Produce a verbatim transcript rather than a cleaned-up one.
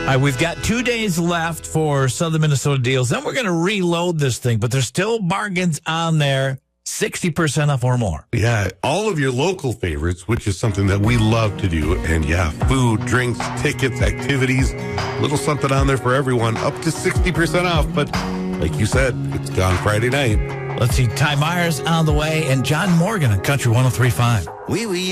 All right, we've got two days left for Southern Minnesota deals. Then we're going to reload this thing, but there's still bargains on there, sixty percent off or more. Yeah, all of your local favorites, which is something that we love to do. And yeah, food, drinks, tickets, activities, little something on there for everyone, up to sixty percent off. But like you said, it's gone Friday night. Let's see, Ty Myers on the way and John Morgan on Country one oh three point five. Oui, oui.